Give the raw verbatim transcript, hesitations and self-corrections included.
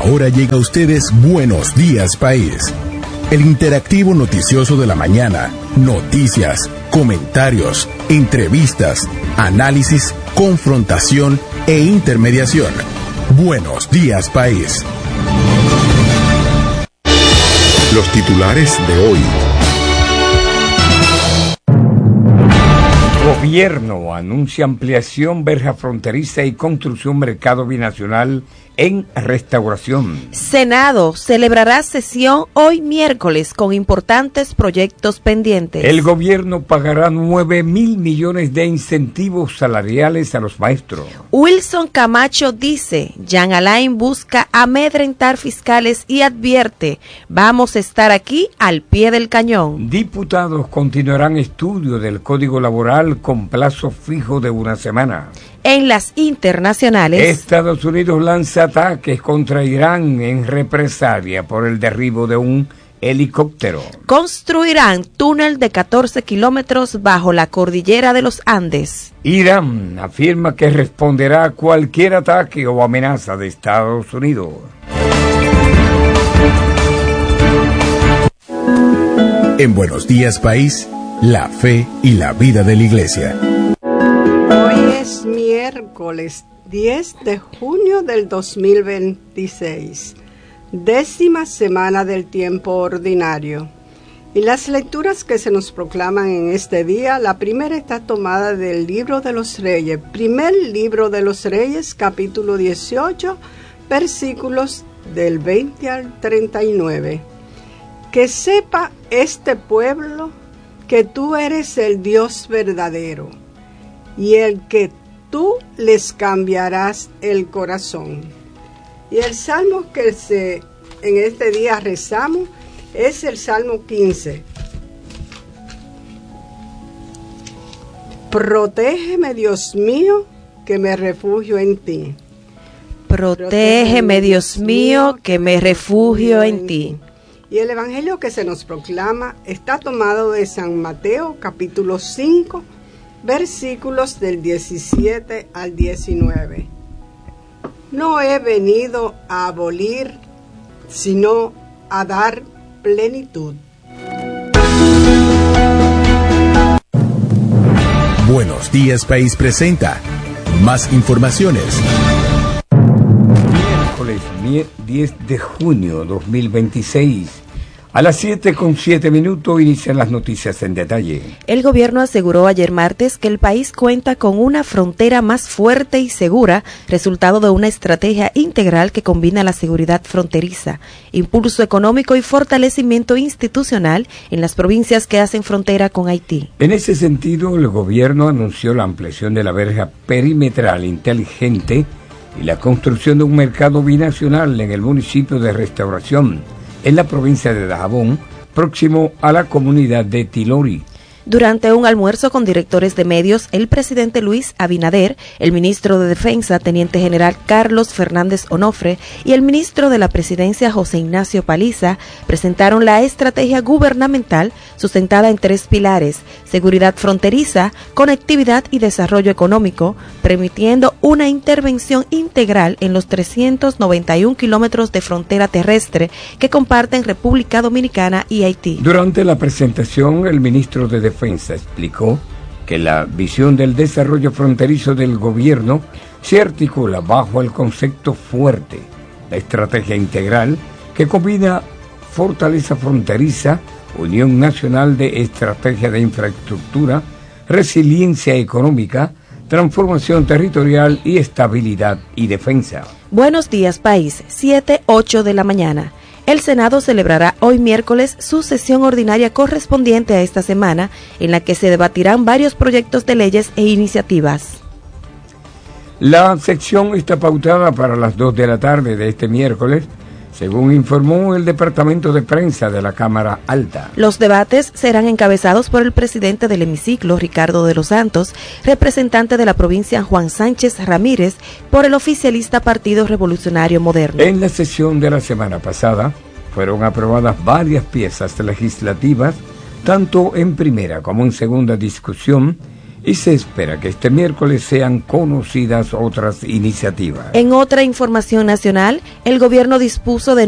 ahora llega a ustedes Buenos Días País, el interactivo noticioso de la mañana. Noticias, comentarios, entrevistas, análisis, confrontación e intermediación. Buenos Días País. Los titulares de hoy. Gobierno anuncia ampliación verja fronteriza y construcción mercado binacional en Restauración. Senado celebrará sesión hoy miércoles con importantes proyectos pendientes. El gobierno pagará nueve mil millones de incentivos salariales a los maestros. Wilson Camacho dice, Jean Alain busca amedrentar fiscales y advierte, vamos a estar aquí al pie del cañón. Diputados continuarán estudio del Código Laboral con plazo fijo de una semana. En las internacionales, Estados Unidos lanza ataques contra Irán en represalia por el derribo de un helicóptero. Construirán túnel de catorce kilómetros bajo la cordillera de los Andes. Irán afirma que responderá a cualquier ataque o amenaza de Estados Unidos. En Buenos Días País, la fe y la vida de la Iglesia. Hoy es miércoles diez de junio del dos mil veintiséis, décima semana del tiempo ordinario. Y las lecturas que se nos proclaman en este día, la primera está tomada del libro de los Reyes, primer libro de los Reyes, capítulo dieciocho, versículos del veinte al treinta y nueve. Que sepa este pueblo que tú eres el Dios verdadero, y el que tú les cambiarás el corazón. Y el salmo que se, en este día rezamos es el Salmo quince. Protégeme, Dios mío, que me refugio en ti. Protégeme, Dios mío, que me refugio en ti. Y el evangelio que se nos proclama está tomado de San Mateo, capítulo cinco, versículos del diecisiete al diecinueve. No he venido a abolir, sino a dar plenitud. Buenos Días País presenta más informaciones. Miércoles diez de junio dos mil veintiséis. A las siete con siete minutos inician las noticias en detalle. El gobierno aseguró ayer martes que el país cuenta con una frontera más fuerte y segura, resultado de una estrategia integral que combina la seguridad fronteriza, impulso económico y fortalecimiento institucional en las provincias que hacen frontera con Haití. En ese sentido, el gobierno anunció la ampliación de la verja perimetral inteligente y la construcción de un mercado binacional en el municipio de Restauración, en la provincia de Dajabón, próximo a la comunidad de Tilori. Durante un almuerzo con directores de medios, el presidente Luis Abinader, el ministro de Defensa, teniente general Carlos Fernández Onofre, y el ministro de la Presidencia, José Ignacio Paliza, presentaron la estrategia gubernamental sustentada en tres pilares: seguridad fronteriza, conectividad y desarrollo económico, permitiendo una intervención integral en los trescientos noventa y un kilómetros de frontera terrestre que comparten República Dominicana y Haití. Durante la presentación, el ministro de Defensa explicó que la visión del desarrollo fronterizo del gobierno se articula bajo el concepto fuerte, la estrategia integral que combina fortaleza fronteriza, Unión Nacional de Estrategia de Infraestructura, resiliencia económica, transformación territorial y estabilidad y defensa. Buenos días, país, siete, ocho de la mañana. El Senado celebrará hoy miércoles su sesión ordinaria correspondiente a esta semana, en la que se debatirán varios proyectos de leyes e iniciativas. La sección está pautada para las dos de la tarde de este miércoles, según informó el Departamento de Prensa de la Cámara Alta. Los debates serán encabezados por el presidente del hemiciclo, Ricardo de los Santos, representante de la provincia, Juan Sánchez Ramírez, por el oficialista Partido Revolucionario Moderno. En la sesión de la semana pasada fueron aprobadas varias piezas legislativas, tanto en primera como en segunda discusión, y se espera que este miércoles sean conocidas otras iniciativas. En otra información nacional, el gobierno dispuso de